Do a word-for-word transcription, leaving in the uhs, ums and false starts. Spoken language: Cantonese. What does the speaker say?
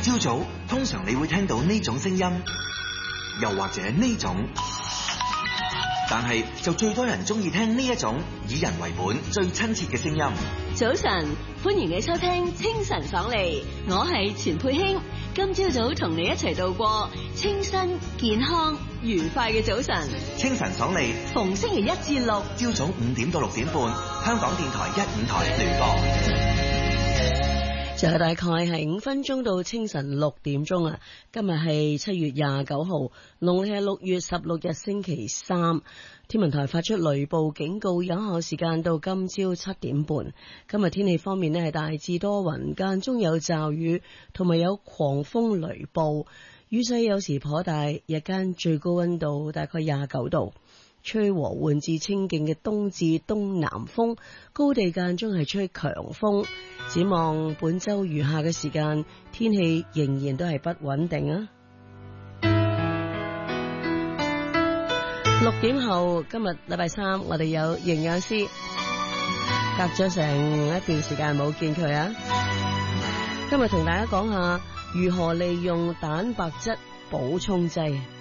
朝早通常你會聽到呢種聲音，又或者呢種，但係就最多人中意聽呢一種以人為本、最親切嘅聲音。 早晨，歡迎你收聽清晨爽利，我係錢佩卿。今朝早同你一齊度過清新、健康、愉快嘅早晨。 清晨爽利， 逢星期一至六， 朝早五點到六點半，香港電台一五台聯播。 就係大概係五分鐘到清晨六點鐘啊！今日係七月廿九號，農曆係六月十六日星期三。天文台發出雷暴警告，有效時間到今朝七點半。今日天氣方面呢，係大致多雲，間中有驟雨，同埋有狂風雷暴，雨勢有時頗大。日間最高溫度大概廿九度。吹和緩至清勁嘅東至東南風，高地間中係吹強風。展望本周餘下嘅時間，天氣仍然都係不穩定啊！六點後，今日禮拜三，我哋有營養師，隔咗成一段時間冇見佢啊！今日同大家講下如何利用蛋白質補充劑。